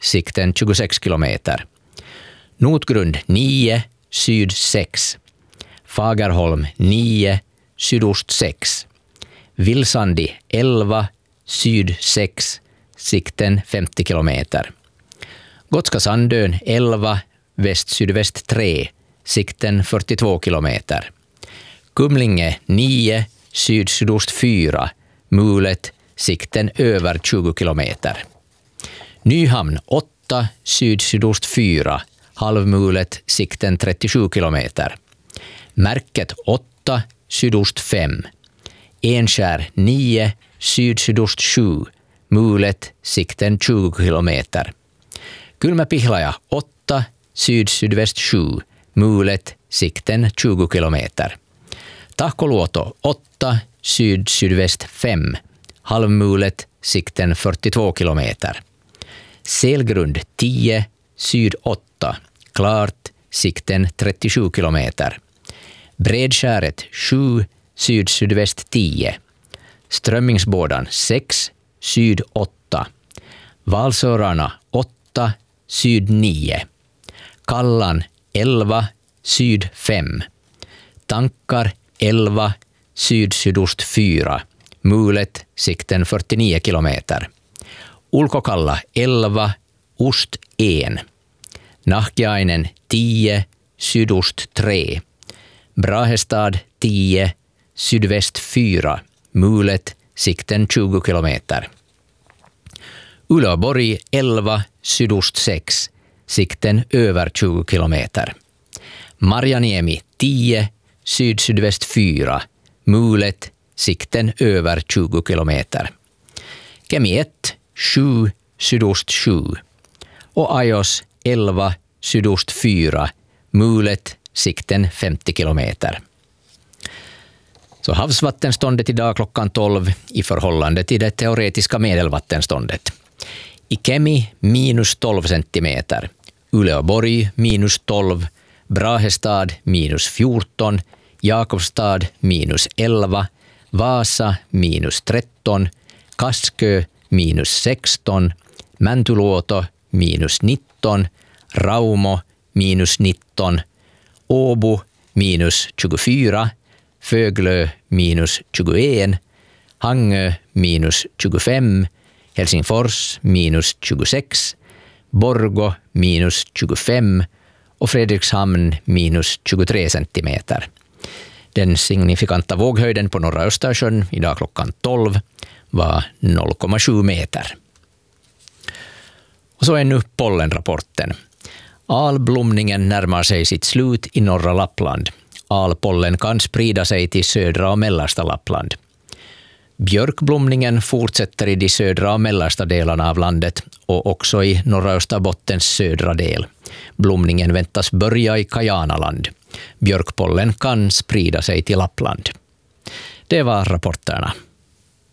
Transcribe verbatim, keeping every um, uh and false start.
sikten tjugosex kilometer. Notgrund nio, syd sex. Fagerholm nio, sydost sex. Vilsandi elva, syd sex, sikten femtio kilometer. Gotska Sandön elva, väst-sydväst tre, sikten fyrtiotvå kilometer. Kumlinge nio, syd-sydost fyra, mulet, sikten över tjugo kilometer. Nyhamn åtta, syd-sydost fyra, halvmulet, sikten trettiosju kilometer. Märket åtta, sydost fem. Enskär nio, syd-sydost sju, mulet, sikten tjugo kilometer. Kylmäpihlaja åtta, syd-sydväst sju, mulet, sikten tjugo kilometer. Tahkoluoto åtta, syd-sydväst fem, halvmulet, sikten fyrtiotvå kilometer. Selgrund tio, syd åtta, klart, sikten trettiosju kilometer. Bredskäret sju, syd-sydväst tio. Strömmingsbådan sex, syd åtta. Valsörarna åtta, syd nio. Kallan elva, syd fem. Tankar elva, syd-sydost fyra. Mulet, sikten fyrtionio kilometer. Ulkokalla elva, ost en. Nahkiainen tio, sydost tre. Brahestad tio, sydväst fyra. Mulet, sikten tjugo kilometer. Uleåborg elva, sydost sex. Sikten över tjugo kilometer. Marjaniemi tio, syd-sydväst fyra. Mulet, sikten över tjugo kilometer. Kemi ett, sju, sydost sju. Och Ajos elva, sydost fyra. Mulet, sikten femtio kilometer. Så havsvattenståndet idag klockan tolv i förhållande till det teoretiska medelvattenståndet. I Kemi minus tolv centimeter. Uleåborg minus tolv. Brahestad minus fjorton. Jakobstad minus elva. Vasa minus tretton. Kaskö minus sexton. Mäntyluoto minus nitton. Raumo minus nitton. Åbo minus tjugofyra. Föglö minus tjugoen. Hangö minus tjugofem. Helsingfors minus tjugosex. Borgå minus tjugofem. Och Fredrikshamn minus tjugotre centimeter. Den signifikanta våghöjden på norra Östersjön idag klockan tolv var noll komma sju meter. Och så är nu pollenrapporten. Alblomningen närmar sig sitt slut i norra Lappland. Alpollen kan sprida sig till södra och mellersta Lappland. Björkblomningen fortsätter i de södra och mellersta delarna av landet och också i norra Österbottens södra del. Blomningen väntas börja i Kajanaland. Björkpollen kan sprida sig till Lappland. Det var rapporterna.